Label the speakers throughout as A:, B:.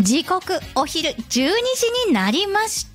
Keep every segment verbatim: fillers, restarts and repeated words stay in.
A: 時刻お昼じゅうにじになりました。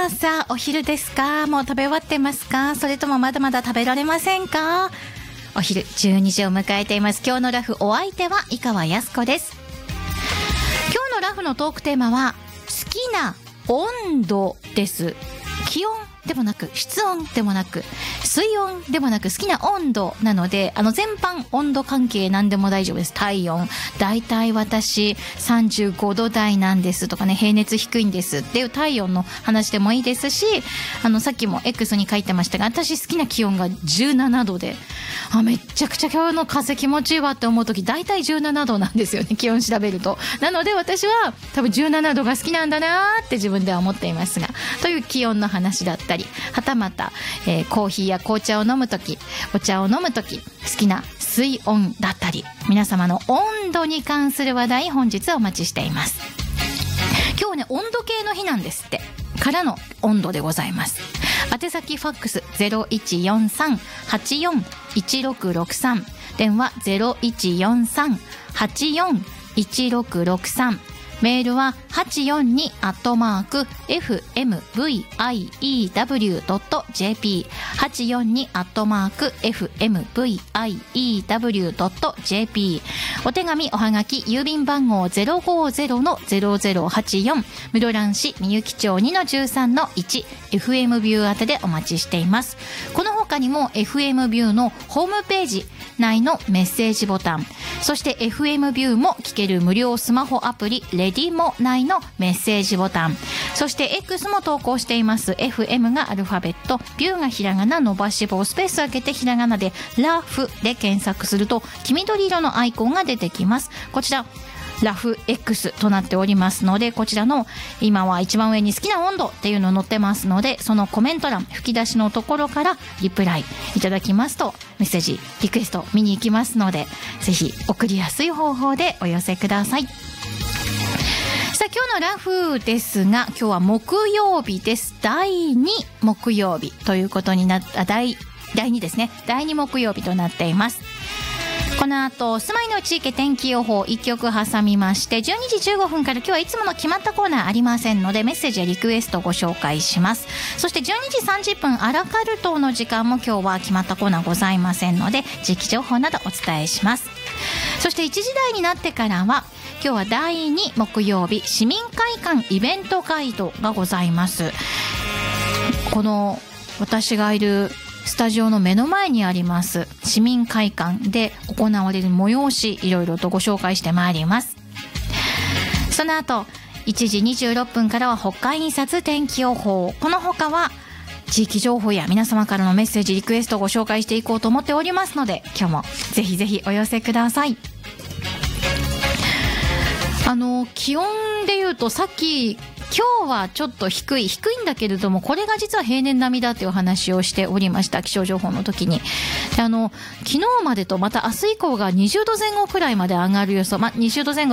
A: さあお昼ですか？もう食べ終わってますか？それともまだまだ食べられませんか？お昼じゅうにじを迎えています。今日のラフ、お相手は井川靖子です。今日のラフのトークテーマは好きな温度です。気温でもなく室温でもなく水温でもなく好きな温度なので、あの全般温度関係何でも大丈夫です。体温だいたい私さんじゅうごど台なんですとかね、平熱低いんですっていう体温の話でもいいですし、あのさっきも X に書いてましたが、私好きな気温がじゅうななどで、あめっちゃくちゃ今日の風気持ちいいわって思う時だいたいじゅうななどなんですよね、気温調べると。なので私は多分じゅうななどが好きなんだなって自分では思っていますが、という気温の話だったり、はたまた、えー、コーヒーや紅茶を飲むとき、お茶を飲むとき好きな水温だったり、皆様の温度に関する話題、本日はお待ちしています。今日はね、温度計の日なんですってからの温度でございます。宛先ファックス ゼロいちよんさん はちよん いちろくろくさん、電話 ゼロいちよんさん はちよん いちろくろくさん、メールは はちよんに アットマーク エフエムブイアイイーダブリュー ドット ジェーピー はちよんに アットマーク エフエムブイアイイーダブリュー ドット ジェーピー。 お手紙おはがき郵便番号 ゼロごゼロのゼロゼロはちよん、室蘭市みゆき町 にのじゅうさんのいち、 エフエム ビュー宛てでお待ちしています。この他にも エフエム ビューのホームページ内のメッセージボタン、そして エフエム ビューも聞ける無料スマホアプリレディモ内のメッセージボタン、そして X も投稿しています。 エフエム がアルファベット、ビューがひらがな、伸ばし棒スペース開けてひらがなでラフで検索すると黄緑色のアイコンが出てきます。こちらラフ X となっておりますので、こちらの今は一番上に好きな温度っていうの載ってますので、そのコメント欄、吹き出しのところからリプライいただきますと、メッセージリクエスト見に行きますので、ぜひ送りやすい方法でお寄せください。さあ今日のラフですが、今日は木曜日です。だいに木曜日ということになった第だいにですね、だいに木曜日となっています。この後住まいの地域天気予報いっきょく挟みまして、じゅうにじじゅうごふんから今日はいつもの決まったコーナーありませんので、メッセージやリクエストをご紹介します。そしてじゅうにじさんじゅっぷんアラカルトの時間も今日は決まったコーナーございませんので、地域情報などお伝えします。そしていちじ台になってからは今日はだいに木曜日市民会館イベントガイドがございます。この私がいるスタジオの目の前にあります市民会館で行われる催し、いろいろとご紹介してまいります。その後いちじにじゅうろっぷんからは北海印刷天気予報、この他は地域情報や皆様からのメッセージリクエストをご紹介していこうと思っておりますので、今日もぜひぜひお寄せください。あの気温でいうと、さっき今日はちょっと低い低いんだけれども、これが実は平年並みだという話をしておりました、気象情報の時に。であの昨日までとまた明日以降がにじゅうどぜん後くらいまで上がる予想、まあ、にじゅうどぜん後